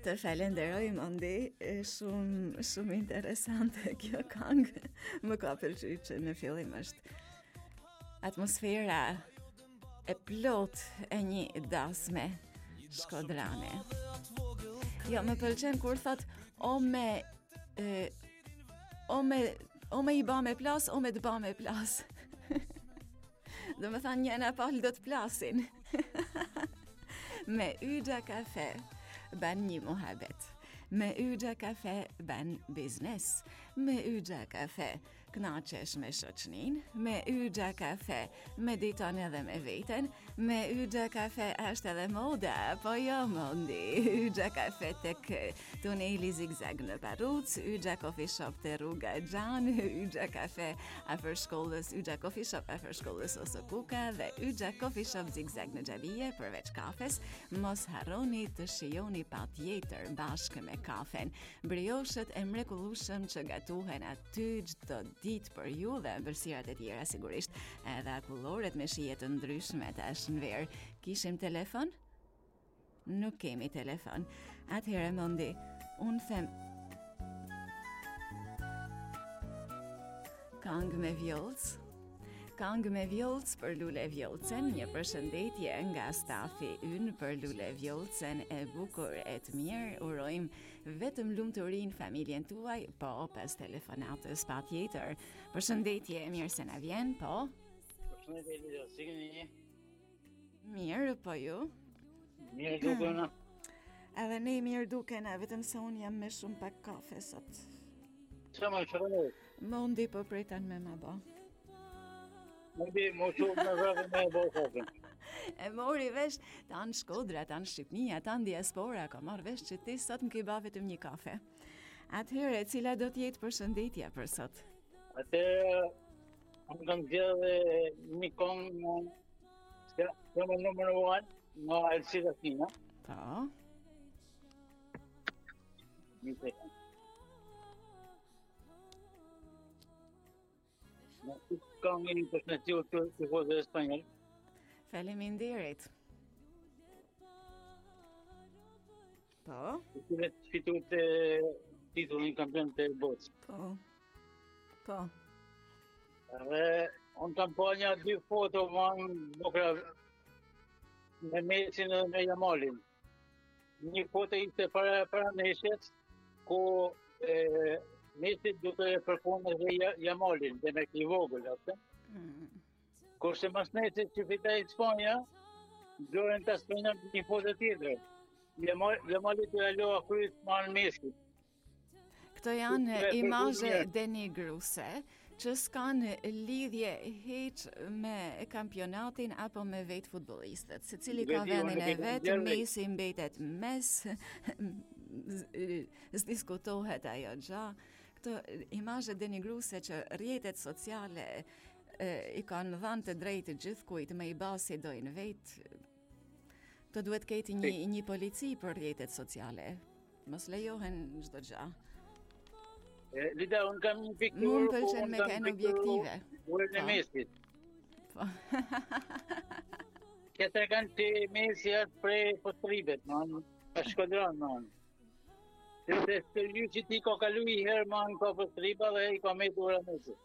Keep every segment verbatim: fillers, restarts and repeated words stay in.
Të falenderoj Mondi, shumë shumë interesante kjo këngë. Më ka pëlqyer që në fillim është atmosfera e plot e një dasme shkodrane. Jo, më pëlqen kur thot o me e, o me o me i ba me plas, o me të ba me plas. Do më thanë njëna palë do të plasin. Me Yxha kafe ban një muhabet. Me Yxha kafe ban biznes. Me Yxha kafe knaqesh me shoqnin. Me Yxha kafe mediton edhe me veten. Me Yxha kafe është edhe moda, po jo Mondi. Yxha kafe tek tuneli zigzag në Paruc, Yxha Coffee Shop te rruga Xhan, Yxha kafe afër shkollës, Yxha Coffee Shop afër shkollës ose Kuka dhe Yxha Coffee Shop zigzag në Xhabije përveç kafes. Mos harroni të shijoni patjetër bashkë me kafen brioshët e mrekullueshëm që gatuhen aty çdo ditë për ju dhe ëmbëlsirat e tjera sigurisht, edhe akulloret me shije të ndryshme tash në verë. Kishim telefon? Nuk kemi telefon. Atëherë Mondi, unë them këngë me vjollc. Këngë me vjollc për Lule Vjollcen, një përshëndetje nga stafi ynë për Lule Vjollcen e bukur e të mirë. Urojmë vetëm lumturinë familjen tuaj, po pas telefonatës patjetër. Përshëndetje, mirë se na vjen, po. Përshëndetje, Lidia, si keni? Mirë, po ju? Mirë dukena. Edhe ne mirë dukena, vetëm se unë jam me shumë pak kafe sot. Qa më shërënoj? Mondi po pretan me ma bo. Mondi, më shumë me vrave me e bërë kafën. E mori vesh tanë Shkodra, tanë Shqipnia, tanë diaspora, ka marrë vesh që ti sot më ke ba vetëm një kafe. Atëhere, cila do t'jetë përshëndetja për sot? Atëherë, më kam gjithë një kongë që më numër one, nga Elsida Fina. Po. Një sekund. Në të kongë një përshëndetju të të vozë e Spanjol. Faleminderit. Po. Të të të fitu të titullin kampion të botës. Po. Po. Dhe unë kam pa një dy foto më në bukra me Mesin dhe me Jamalin. Një foto ishte para, para Mesit, ku e, Mesit duke e përpunë dhe Jamalin, dhe me këj vogël, atë. Mm. Kurse mas Mesit që fitaj Spanja, dorën të Spanja një foto tjetër. Jamalit të aloha kryt ma në Mesit. Këto janë imazhe denigruese që s'kanë lidhje hiç me kampionatin apo me vetë futbollistët. Secili ka vendin e vet, Messi mbetet mes, s'diskutohet ajo gjë. Këto imazhe denigruese që rrjetet sociale e, i kanë dhënë të drejtë gjithkujt me i basi dojnë vetë. Këto duhet ketë një një polici për rrjetet sociale. Mos lejohen çdo gjë. Lida, unë kam një pikturë... Mund pëlqen me kënë objektive. Urën e Mesit. Po. Këtër kanë të Mesi atë prej postribet, man. Pa shkodran, man. Dhe të lyu që ti ka kalu i herë, man, ka postriba dhe i ka me të ura Mesit.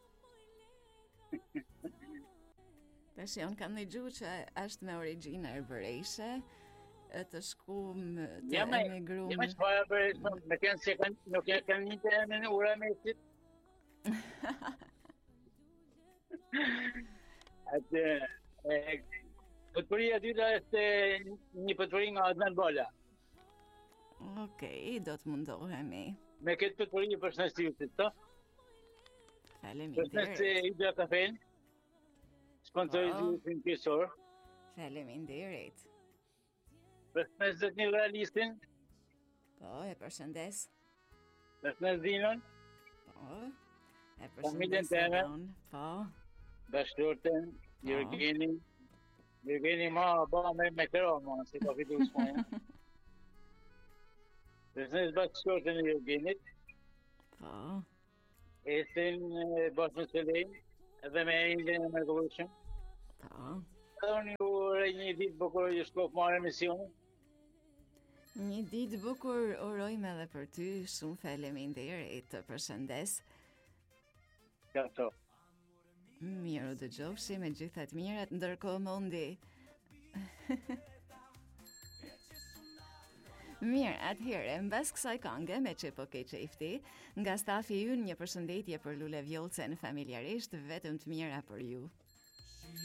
Tash unë kam dëgjuar që është me origjinë erbereshe, të shkum, të ja, emigrum. Ja me shpara për me kënë se kanë nuk e kanë një të emrin ura Mesit. Atë, pëtëria dyta është një pëtëri nga Adnan Bala. Okej, do të mundohemi. Me këtë pëtëri përshëndetësit, të? Faleminderit. Përshëndetje Yxha Kafen, sponsorizim pjesor. Faleminderit. Përshëndes një realistin. Po, e përshëndes. Përshëndes Dinën. Po, e Familjen përshëndes teme. Po. Bashkërten, Jurgeni. Jurgeni ma ba me me këra, ma, si ka fitu Spanja. Përshëndes bashkërten e Jurgenit. Po. Esin bashkën Selejn, edhe me Indjen e mrekullueshëm. Po. Edhe unë ju rej një ditë bukur ju shkop marrë emisionin. Një ditë bukur urojmë edhe për ty, shumë faleminderit, të përshëndes. Qato. Mirë u dëgjofshi me gjitha të mirat, ndërkohë mundi. Mirë, atëherë, mbas kësaj këngë me që po ke qefti, nga stafi ynë një përshëndetje për Lule Vjollcen familjarisht, vetëm të mira për ju.